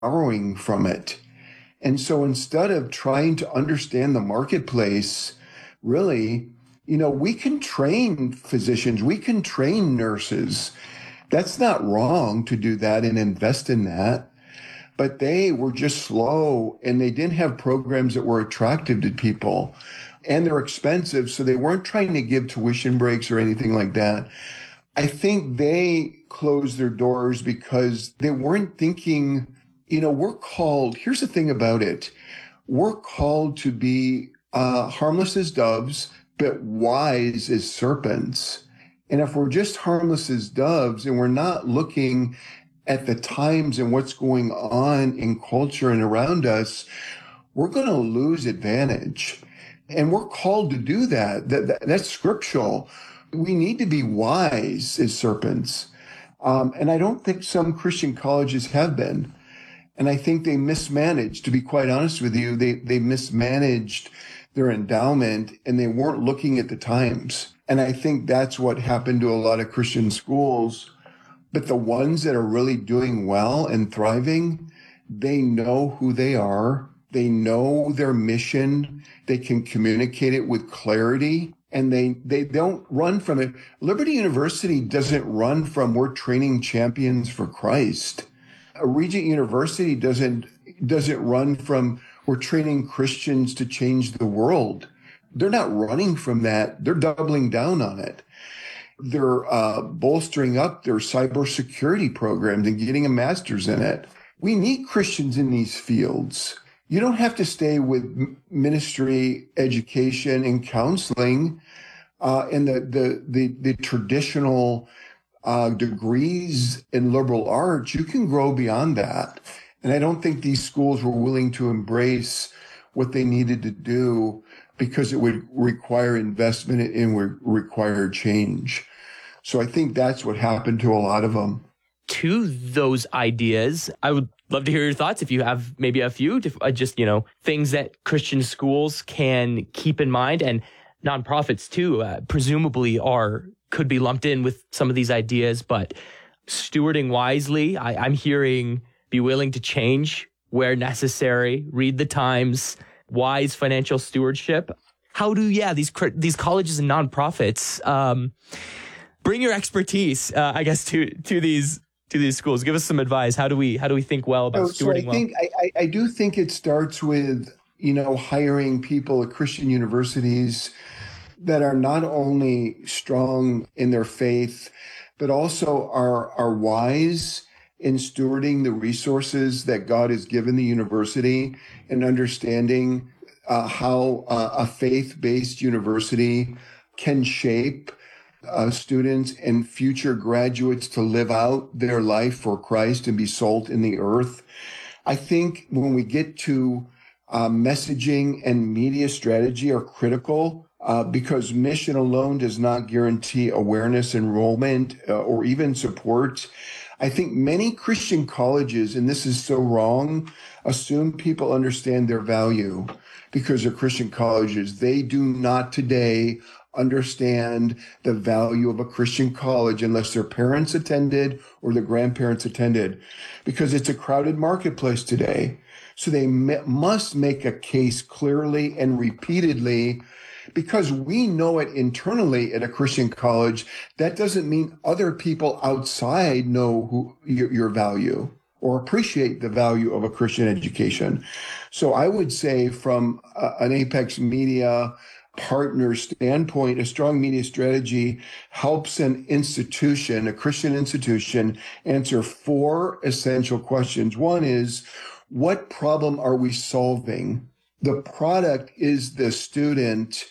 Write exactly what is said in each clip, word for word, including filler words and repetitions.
borrowing from it. And so instead of trying to understand the marketplace, really, you know, we can train physicians, we can train nurses. That's not wrong to do that and invest in that. But they were just slow and they didn't have programs that were attractive to people. And they're expensive, so they weren't trying to give tuition breaks or anything like that. I think they closed their doors because they weren't thinking, you know, we're called, here's the thing about it. We're called to be uh, harmless as doves, but wise as serpents. And if we're just harmless as doves and we're not looking at the times and what's going on in culture and around us, we're going to lose advantage. And we're called to do that. That, that that's scriptural. We need to be wise as serpents. Um, and I don't think some Christian colleges have been. And I think they mismanaged, to be quite honest with you, they, they mismanaged their endowment and they weren't looking at the times. And I think that's what happened to a lot of Christian schools. But the ones that are really doing well and thriving, they know who they are. They know their mission. They can communicate it with clarity, and they, they don't run from it. Liberty University doesn't run from we're training champions for Christ. A Regent University doesn't, doesn't run from we're training Christians to change the world. They're not running from that. They're doubling down on it. They're uh, bolstering up their cybersecurity programs and getting a master's in it. We need Christians in these fields. You don't have to stay with ministry, education, and counseling uh, and the, the, the, the traditional uh, degrees in liberal arts. You can grow beyond that. And I don't think these schools were willing to embrace what they needed to do because it would require investment and would require change. So I think that's what happened to a lot of them. To those ideas, I would love to hear your thoughts if you have maybe a few, to, uh, just, you know, things that Christian schools can keep in mind, and nonprofits too, uh, presumably are, could be lumped in with some of these ideas, but stewarding wisely, I, I'm hearing be willing to change where necessary, read the times, wise financial stewardship. How do, yeah, these, these colleges and nonprofits, um, bring your expertise, uh, I guess, to, to these, to these schools. Give us some advice. How do we how do we think well about so, stewarding so I think well? I, I do think it starts with, you know, hiring people at Christian universities that are not only strong in their faith, but also are are wise in stewarding the resources that God has given the university and understanding uh, how uh, a faith-based university can shape Uh, students and future graduates to live out their life for Christ and be salt in the earth. I think when we get to uh, messaging and media strategy are critical uh, because mission alone does not guarantee awareness, enrollment, uh, or even support. I think many Christian colleges, and this is so wrong, assume people understand their value because they're Christian colleges. They do not today understand the value of a Christian college unless their parents attended or their grandparents attended, because it's a crowded marketplace today. So they m- must make a case clearly and repeatedly, because we know it internally at a Christian college. That doesn't mean other people outside know who your, your value or appreciate the value of a Christian education. So I would say from uh, an Apex Media partner standpoint, a strong media strategy helps an institution, a Christian institution, answer four essential questions. One is, what problem are we solving? The product is the student.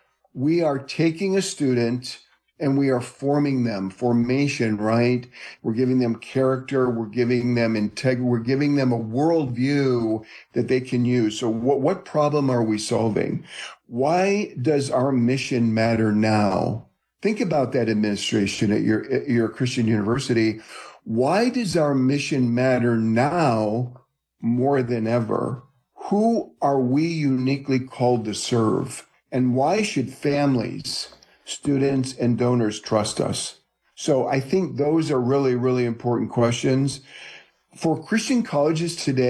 We are taking a student and we are forming them, formation, right? We're giving them character. We're giving them integrity. We're giving them a worldview that they can use. So what, what problem are we solving? Why does our mission matter now? Think about that, administration at your, at your Christian university. Why does our mission matter now more than ever? Who are we uniquely called to serve? And why should families, students, and donors trust us? So I think those are really, really important questions. for Christian colleges today,